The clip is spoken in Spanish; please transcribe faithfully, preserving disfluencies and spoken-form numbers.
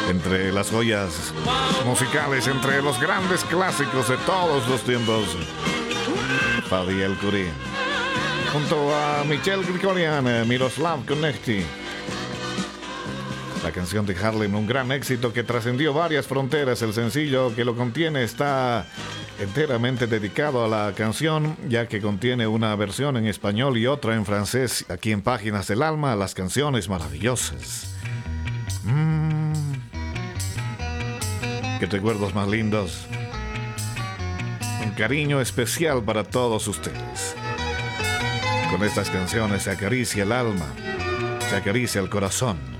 Entre las joyas musicales, entre los grandes clásicos de todos los tiempos, Fadi El Curí, junto a Michel Grigorian, Miroslav Konechny. La canción de Harlem, un gran éxito que trascendió varias fronteras. El sencillo que lo contiene está enteramente dedicado a la canción, ya que contiene una versión en español y otra en francés. Aquí en Páginas del Alma, las canciones maravillosas. Mm. Qué recuerdos más lindos. Un cariño especial para todos ustedes. Con estas canciones se acaricia el alma, se acaricia el corazón.